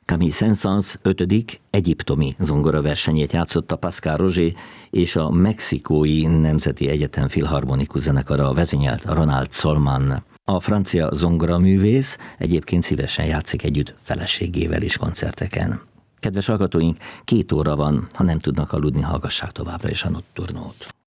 Camille Saint-Saëns 5. egyiptomi zongoraversenyét játszotta Pascal Roger, és a Mexikói Nemzeti Egyetem Filharmonikus Zenekara vezényelt Ronald Solman. A francia zongoraművész egyébként szívesen játszik együtt feleségével is koncerteken. Kedves hallgatóink, 2 óra van, ha nem tudnak aludni, hallgassák továbbra is a Nocturnót.